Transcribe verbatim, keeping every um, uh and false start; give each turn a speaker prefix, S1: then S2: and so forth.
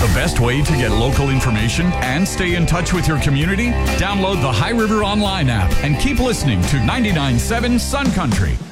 S1: The best way to get local information and stay in touch with your community? Download the High River Online app and keep listening to ninety-nine point seven Sun Country.